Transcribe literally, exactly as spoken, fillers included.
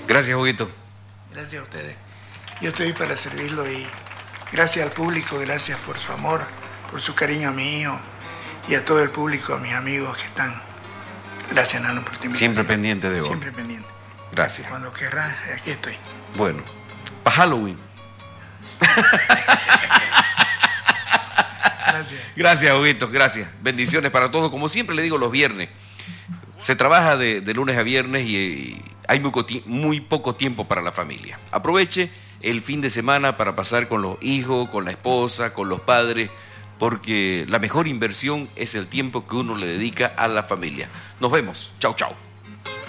Gracias, Huguito. Gracias a ustedes. Yo estoy para servirlo y gracias al público, gracias por su amor, por su cariño a mi hijo y a todo el público, a mis amigos que están. Gracias, Nano, por ti. Siempre pendiente de vos. Siempre pendiente. Gracias. Cuando querrás, aquí estoy. Bueno, para Halloween. Gracias. Gracias, Huguito, gracias. Bendiciones para todos. Como siempre le digo, los viernes. Se trabaja de, de lunes a viernes y, y hay muy, muy poco tiempo para la familia. Aproveche el fin de semana para pasar con los hijos, con la esposa, con los padres, porque la mejor inversión es el tiempo que uno le dedica a la familia. Nos vemos. Chau, chau.